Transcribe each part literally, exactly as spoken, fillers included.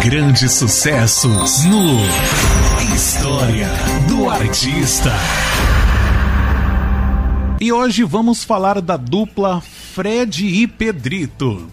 Grandes sucessos no História do Artista. E hoje vamos falar da dupla Fred e Pedrito.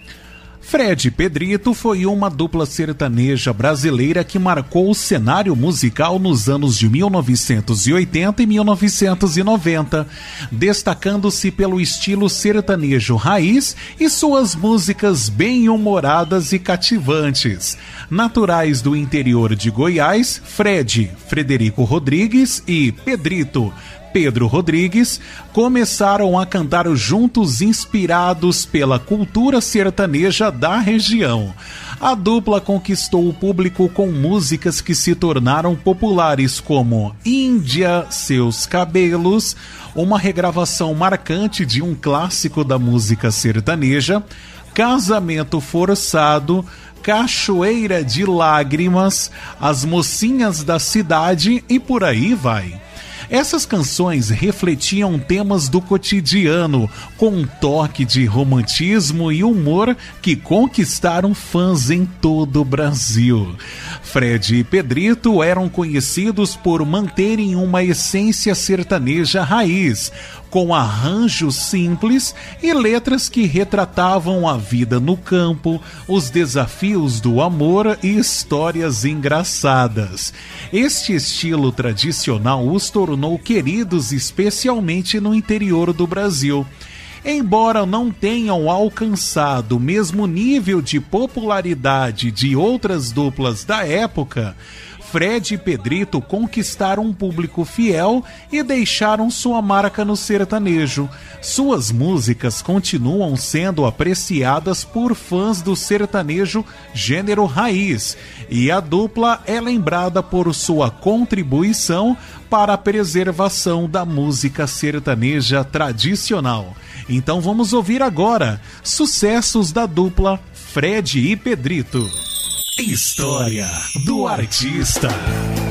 Fred e Pedrito foi uma dupla sertaneja brasileira que marcou o cenário musical nos anos de mil novecentos e oitenta e mil novecentos e noventa, destacando-se pelo estilo sertanejo raiz e suas músicas bem-humoradas e cativantes. Naturais do interior de Goiás, Fred, Frederico Rodrigues e Pedrito, Pedro Rodrigues, começaram a cantar juntos, inspirados pela cultura sertaneja da região. A dupla conquistou o público com músicas que se tornaram populares, como Índia, Seus Cabelos, uma regravação marcante de um clássico da música sertaneja, Casamento Forçado, Cachoeira de Lágrimas, As Mocinhas da Cidade e por aí vai. Essas canções refletiam temas do cotidiano, com um toque de romantismo e humor que conquistaram fãs em todo o Brasil. Fred e Pedrito eram conhecidos por manterem uma essência sertaneja raiz, com arranjos simples e letras que retratavam a vida no campo, os desafios do amor e histórias engraçadas. Este estilo tradicional os tornou queridos especialmente no interior do Brasil. Embora não tenham alcançado o mesmo nível de popularidade de outras duplas da época, Fred e Pedrito conquistaram um público fiel e deixaram sua marca no sertanejo. Suas músicas continuam sendo apreciadas por fãs do sertanejo gênero raiz, e a dupla é lembrada por sua contribuição para a preservação da música sertaneja tradicional. Então vamos ouvir agora sucessos da dupla Fred e Pedrito. História do Artista.